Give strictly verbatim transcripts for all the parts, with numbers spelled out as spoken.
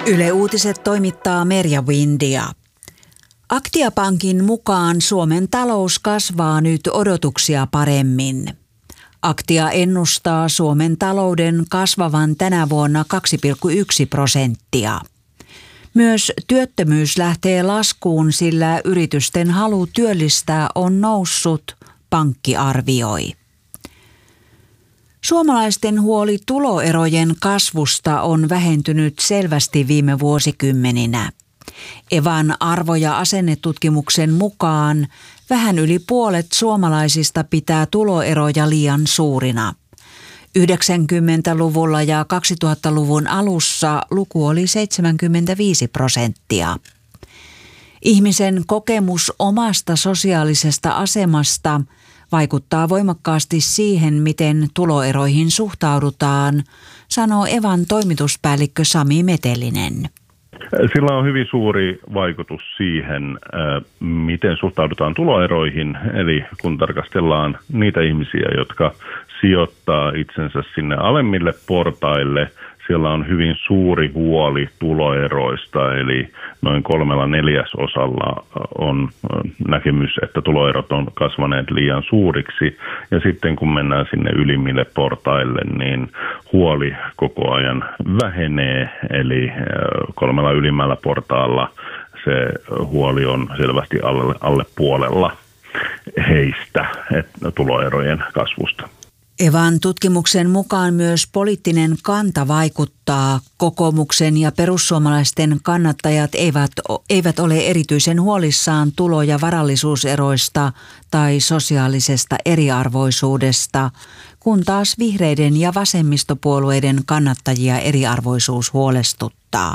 Yle Uutiset toimittaa Merja Windia. Aktia Pankin mukaan Suomen talous kasvaa nyt odotuksia paremmin. Aktia ennustaa Suomen talouden kasvavan tänä vuonna kaksi pilkku yksi prosenttia. Myös työttömyys lähtee laskuun, sillä yritysten halu työllistää on noussut, pankki arvioi. Suomalaisten huoli tuloerojen kasvusta on vähentynyt selvästi viime vuosikymmeninä. Evan arvo- ja asennetutkimuksen mukaan vähän yli puolet suomalaisista pitää tuloeroja liian suurina. yhdeksänkymmentäluvulla ja kaksituhattaluvun alussa luku oli seitsemänkymmentäviisi prosenttia. Ihmisen kokemus omasta sosiaalisesta asemasta vaikuttaa voimakkaasti siihen, miten tuloeroihin suhtaudutaan, sanoo Evan toimituspäällikkö Sami Metelinen. Sillä on hyvin suuri vaikutus siihen, miten suhtaudutaan tuloeroihin, eli kun tarkastellaan niitä ihmisiä, jotka sijoittaa itsensä sinne alemmille portaille, siellä on hyvin suuri huoli tuloeroista, eli noin kolmella neljäsosalla on näkemys, että tuloerot on kasvaneet liian suuriksi. Ja sitten kun mennään sinne ylimmille portaille, niin huoli koko ajan vähenee, eli kolmella ylimmällä portaalla se huoli on selvästi alle, alle puolella heistä että tuloerojen kasvusta. Evan tutkimuksen mukaan myös poliittinen kanta vaikuttaa. Kokoomuksen ja perussuomalaisten kannattajat eivät, eivät ole erityisen huolissaan tulo- ja varallisuuseroista tai sosiaalisesta eriarvoisuudesta, kun taas vihreiden ja vasemmistopuolueiden kannattajia eriarvoisuus huolestuttaa.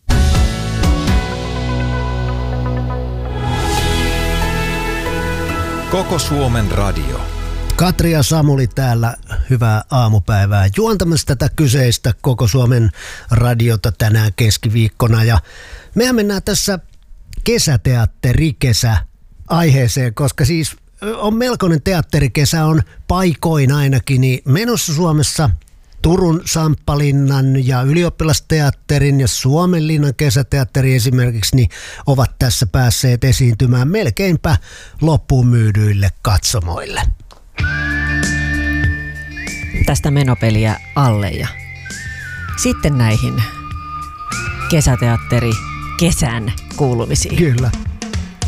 Koko Suomen radio. Katri ja Samuli täällä, hyvää aamupäivää juontamassa tätä kyseistä Koko Suomen radiota tänään keskiviikkona. Ja mehän mennään tässä kesäteatterikesä aiheeseen, koska siis on melkoinen teatterikesä, on paikoin ainakin niin menossa Suomessa. Turun Samppalinnan ja Ylioppilasteatterin ja Suomenlinnan kesäteatteri esimerkiksi niin ovat tässä päässeet esiintymään melkeinpä loppuun myydyille katsomoille. Tästä menopeliä alle ja sitten näihin kesäteatteri kesän kuulumisiin. Kyllä.